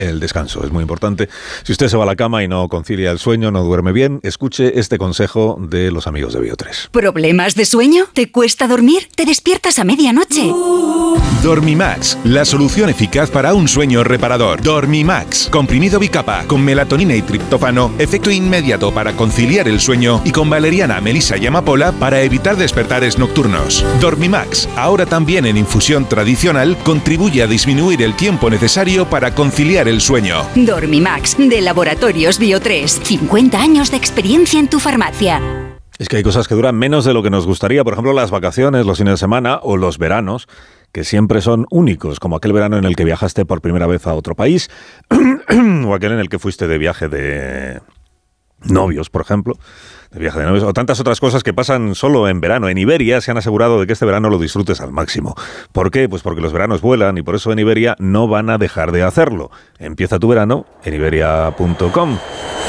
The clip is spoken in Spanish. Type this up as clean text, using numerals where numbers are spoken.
el descanso. Es muy importante. Si usted se va a la cama y no concilia el sueño, no duerme bien, escuche este consejo de los amigos de Bio3. ¿Problemas de sueño? ¿Te cuesta dormir? ¿Te despiertas a medianoche? Dormimax, la solución eficaz para un sueño reparador. Dormimax, comprimido bicapa, con melatonina y triptófano, efecto inmediato para conciliar el sueño, y con valeriana, melisa y amapola para evitar despertares nocturnos. Dormimax, ahora también en infusión tradicional, contribuye a disminuir el tiempo necesario para conciliar el sueño. Dormimax, de Laboratorios Bio3. 50 años de experiencia en tu farmacia. Es que hay cosas que duran menos de lo que nos gustaría. Por ejemplo, las vacaciones, los fines de semana o los veranos, que siempre son únicos, como aquel verano en el que viajaste por primera vez a otro país o aquel en el que fuiste de viaje de novios, por ejemplo, de viaje de novios, o tantas otras cosas que pasan solo en verano. En Iberia se han asegurado de que este verano lo disfrutes al máximo. ¿Por qué? Pues porque los veranos vuelan y por eso en Iberia no van a dejar de hacerlo. Empieza tu verano en iberia.com.